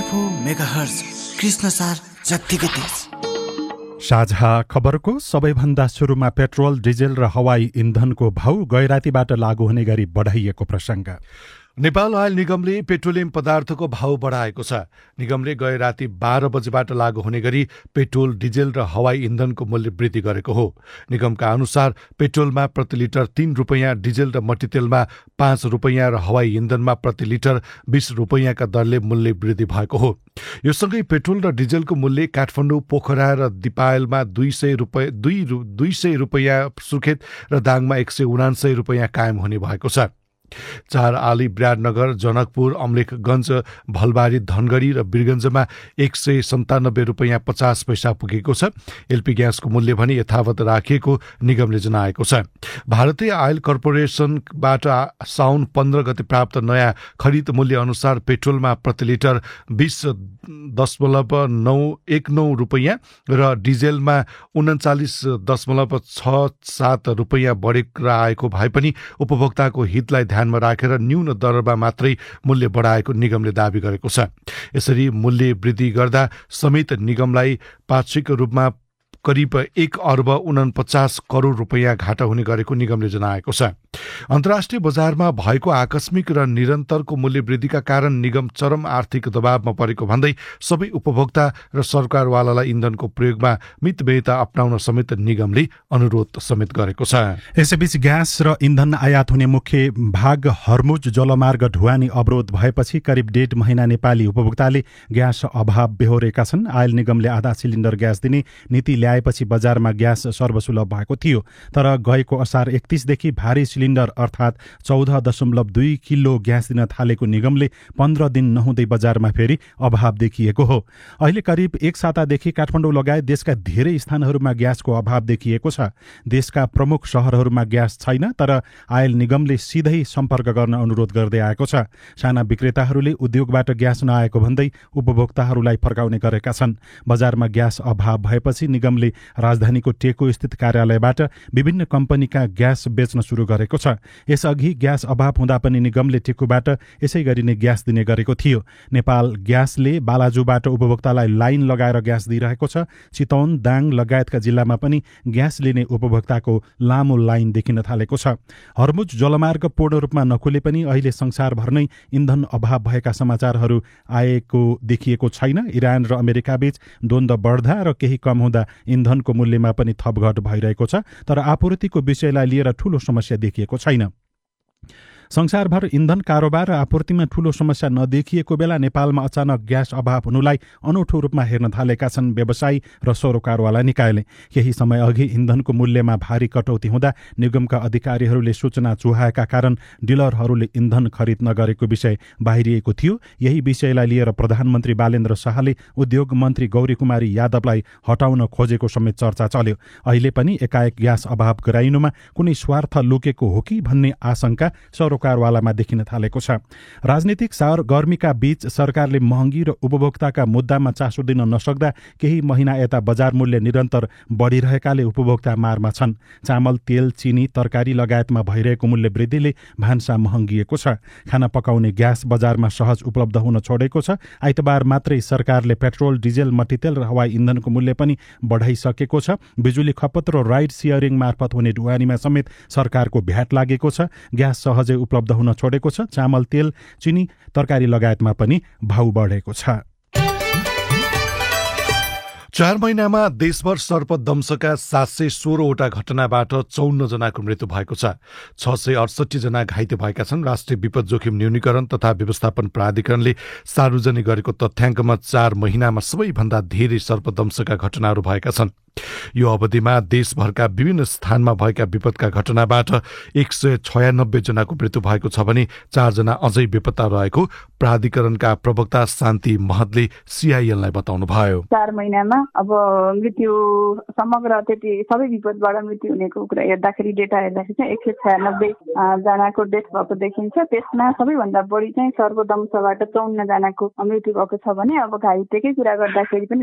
94 megahertz Krishnasar जत्तिकै तेज। साझा खबरको सबैभन्दा सुरुमा पेट्रोल, डिजेल र हवाई इन्धनको भाउ गैरातीबाट लागू हुने गरी बढाइएको प्रसङ्ग। नेपाल आयल निगमले पेट्रोलियम पदार्थको भाव बढाएको छ। निगमले गए राति 12 बजेबाट लागू हुने गरी पेट्रोल, डिजेल र हवाई इन्धनको मूल्य वृद्धि गरेको हो। निगमका अनुसार पेट्रोलमा प्रति लिटर 3 रुपैयाँ, डिजेल र मट्टीतेलमा 5 रुपैयाँ र हवाई इन्धनमा प्रति लिटर 20 रुपैयाँका दरले मूल्य वृद्धि भएको हो। यो सँगै पेट्रोल र डिजेलको मूल्य काठमाडौँ, पोखरा र दिपायलमा 200 रुपैयाँ, सुर्खेत र दाङमा 179 रुपैयाँ कायम हुने भएको छ। 4 आली, विराटनगर, जनकपुर, अमलेखगञ्ज, भलबारी, धनगढी र वीरगञ्जमा 197 रुपैयाँ 50 पैसा पुगेको छ। एलपी ग्यासको मूल्य भने यथावत राखिएको निगमले जनाएको छ। भारतीय आयल कर्पोरेसनबाट साउन 15 गते प्राप्त नयाँ खरिद मूल्य अनुसार पेट्रोलमा प्रति लिटर 20.919 रुपैयाँ र डिजेलमा 39.67 रुपैयाँ बढेर आएको भए पनि उपभोक्ताको हितलाई ध्यानमा राखेर न्यून दरमा मात्रै मूल्य बढाएको निगमले दावी गरेको छ। यसरी मूल्य वृद्धि गर्दा समेत निगमलाई पाक्षिक रूपमा करिब 1 अर्ब 49 करोड रुपैयाँ घाटा हुने गरेको निगमले जनाएको छ। अन्तर्राष्ट्रिय बजारमा भएको आकस्मिक र निरन्तरको मूल्य वृद्धिका कारण निगम चरम आर्थिक दबावमा परेको भन्दै सबै उपभोक्ता र सरकारवालालाई इन्धनको प्रयोगमा मितव्ययता अपनाउन समेत निगमले अनुरोध समेत गरेको छ। यसैबीच ग्यास र इन्धन आयात हुने मुख्य भाग हर्मुज जलमार्ग ढुवानी अवरोध भएपछि करिब 1.5 महिना नेपाली उपभोक्ताले ग्यास अभाव बेहोरेका छन्। आयल निगमले आधा सिलिन्डर ग्यास दिने नीति ल्याएपछि बजारमा ग्यास सर्वसुलभ भएको थियो, तर गएको असार 31 देखि भारी सिलिन्डर अर्थात् 14.2 किलो ग्यास दिन थालेको निगमले 15 दिन नहुँदै बजारमा फेरि अभाव देखिएको हो। अहिले करिब 1 सातादेखि काठमाडौँ लगायत देशका धेरै स्थानहरूमा ग्यासको अभाव देखिएको छ। देशका प्रमुख शहरहरूमा ग्यास छैन, तर आयल निगमले सिधै सम्पर्क गर्न अनुरोध गर्दै आएको छ। साना विक्रेताहरूले उद्योगबाट ग्यास नआएको भन्दै उपभोक्ताहरूलाई फर्काउने गरेका छन्। बजारमा ग्यास अभाव भएपछि निगमले राजधानीको टेको स्थित कार्यालयबाट विभिन्न कम्पनीका ग्यास बेच्न सुरु गरेको छ। यसअघि ग्यास अभाव हुँदा पनि निगमले टेकोबाट यसै गरी नै ग्यास दिने गरेको थियो। नेपाल ग्यासले बालाजुबाट उपभोक्तालाई लाइन लगाएर ग्यास दिइरहेको छ। चितवन, दाङ लगायतका जिल्लामा पनि ग्यास लिने उपभोक्ताको लामो लाइन देखिन थालेको छ। हर्मुज जलमार्ग पूर्ण रूपमा नखुले पनि अहिले संसारभर नै इन्धन अभाव भएका समाचारहरू आएको देखिएको छैन। इरान र अमेरिका बीच द्वन्द्व बढ्दा र केही कम हुँदा इन्धनको मूल्यमा पनि थपघट भइरहेको छ, तर आपूर्तिको विषयलाई लिएर ठूलो समस्या देखिएको छैन। संसारभर इन्धन कारोबार र आपूर्तिमा ठूलो समस्या नदेखिएको बेला नेपालमा अचानक ग्यास अभाव हुनुलाई अनौठो रूपमा हेर्न थालेका छन् व्यवसायी र सरोकारवाला निकायले। केही समय अघि इन्धनको मूल्यमा भारी कटौती हुँदा निगमका अधिकारीहरूले सूचना चुहाएका कारण डिलरहरूले इन्धन खरिद नगरेको विषय बाहिरिएको थियो। यही विषयलाई लिएर प्रधानमन्त्री बालेन्द्र शाहले उद्योग मन्त्री गौरी कुमारी यादवलाई हटाउन खोजेको समेत चर्चा चल्यो। अहिले पनि एकाएक ग्यास अभाव गराइनुमा कुनै स्वार्थ लुकेको हो कि भन्ने आशंका सरकारवालामा देखिन थालेको छ। राजनीतिक सरगर्मीका बीच सरकारले महँगी र उपभोक्ताका मुद्दामा चासो दिन नसक्दा केही महिना यता बजार मूल्य निरन्तर बढिरहेकाले उपभोक्ता मारमा छन्। चामल, तेल, चिनी, तरकारी लगायतमा भइरहेको मूल्य वृद्धिले भान्सा महँगिएको छ। खाना पकाउने ग्यास बजारमा सहज उपलब्ध हुन छोडेको छ। आइतबार मात्रै सरकारले पेट्रोल, डिजेल, मट्टीतेल र हवाई इन्धनको मूल्य पनि बढाइसकेको छ। बिजुली खपत र राइड सेयरिङ मार्फत हुने ढुवानीमा समेत सरकारको भ्याट लागेको छ। ग्यास सहजै उपलब्ध हुन छोडेको छ। चामल, तेल, चिनी, तरकारी लगायतमा पनि भाउ बढेको छ। 4 महिनामा देशभर सर्पदंशका 716वटा घटनाबाट 54 जनाको मृत्यु भएको छ। 668 जना घाइते भएका छन्। राष्ट्रिय विपद जोखिम न्यूनीकरण तथा व्यवस्थापन प्राधिकरणले सार्वजनिक गरेको तथ्याङ्कमा 4 महिनामा सबैभन्दा धेरै सर्पदंशका घटनाहरू भएका छन्। यो अवधिमा देशभरका विभिन्न स्थानमा भएका विपदका घटनाबाट 196 जनाको मृत्यु भएको छ भने 4 जना अझै बेपत्ता रहेको प्राधिकरणका प्रवक्ता शान्ति महतले सीआईएनलाई बताउनुभयो। 4 महिनामा अब मृत्यु समग्र त्यति सबै विपदबाट मृत्यु हुनेको कुरा हेर्दाखेरि डेटा हेर्दाखेरि चाहिँ 196 जनाको डेथ भएको देखिन्छ। त्यसमा सबैभन्दा बढी चाहिँ सर्पदंशबाट 54 जनाको मृत्यु भएको छ भने अब घाइतेकै कुरा गर्दाखेरि पनि